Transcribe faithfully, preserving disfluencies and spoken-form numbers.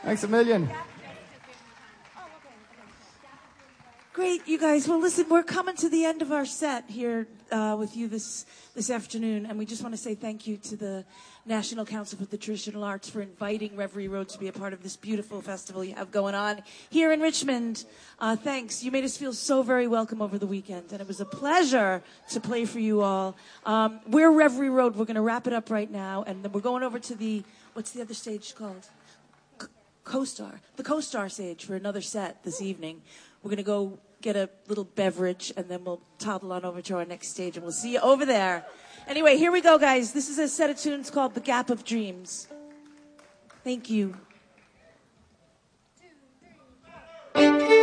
Thanks a million. Great, you guys. Well, listen, we're coming to the end of our set here uh, with you this this afternoon, and we just want to say thank you to the National Council for the Traditional Arts for inviting Reverie Road to be a part of this beautiful festival you have going on here in Richmond. Uh, thanks. You made us feel so very welcome over the weekend, and it was a pleasure to play for you all. Um, we're Reverie Road. We're going to wrap it up right now, and then we're going over to the, what's the other stage called? C- Co-Star. The Co-Star stage for another set this evening. We're going to go get a little beverage, and then we'll toddle on over to our next stage, and we'll see you over there. Anyway, here we go, guys. This is a set of tunes called The Gap of Dreams. Thank you.